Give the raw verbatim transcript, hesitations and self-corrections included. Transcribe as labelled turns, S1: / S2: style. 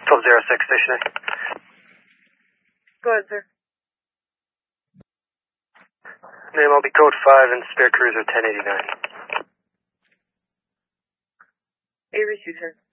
S1: twelve oh six, stationary.
S2: Go ahead, sir.
S1: Name, I'll be code five and spare cruiser ten eighty-nine.
S2: eight received, sir.